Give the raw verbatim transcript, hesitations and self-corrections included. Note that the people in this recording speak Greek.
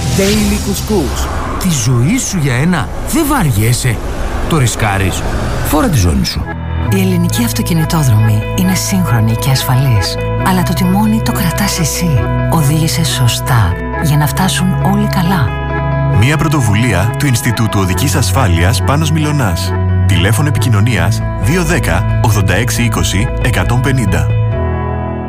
Daily Couscous. Τη ζωή σου για ένα δεν βαριέσαι. Το ρισκάρεις. Φόρα τη ζώνη σου. Η ελληνική αυτοκινητόδρομη είναι σύγχρονη και ασφαλής. Αλλά το τιμόνι το κρατάς εσύ. Οδήγησε σωστά για να φτάσουν όλοι καλά. Μια πρωτοβουλία του Ινστιτούτου Οδικής Ασφάλειας Πάνος Μιλωνάς. Τηλέφωνο επικοινωνίας δύο ένα μηδέν ογδόντα έξι είκοσι εκατόν πενήντα.